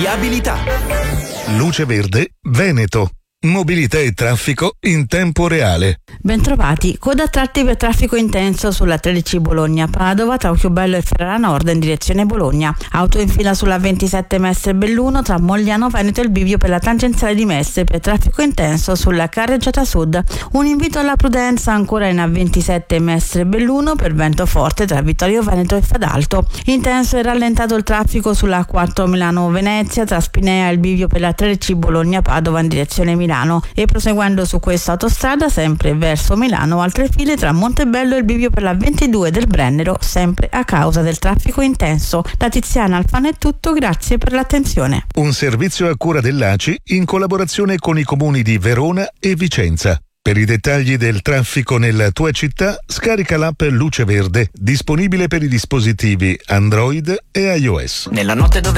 viabilità. Luce Verde Veneto. Mobilità e traffico in tempo reale. Bentrovati. Coda a tratti per traffico intenso sulla 13 Bologna-Padova tra Occhiobello e Ferrara Nord in direzione Bologna. Auto in fila sulla 27 Mestre Belluno tra Mogliano Veneto e il bivio per la tangenziale di Mestre per traffico intenso sulla carreggiata sud. Un invito alla prudenza ancora in A27 Mestre Belluno per vento forte tra Vittorio Veneto e Fadalto. Intenso e rallentato il traffico sulla 4 Milano-Venezia tra Spinea e il bivio per la 13 Bologna-Padova in direzione Milano. E proseguendo su questa autostrada sempre verso Milano altre file tra Montebello e il bivio per la 22 del Brennero sempre a causa del traffico intenso. Da Tiziana Alfano è tutto, grazie per l'attenzione. Un servizio a cura dell'ACI in collaborazione con i comuni di Verona e Vicenza. Per i dettagli del traffico nella tua città scarica l'app Luce Verde, disponibile per i dispositivi Android e iOS. Nella notte dove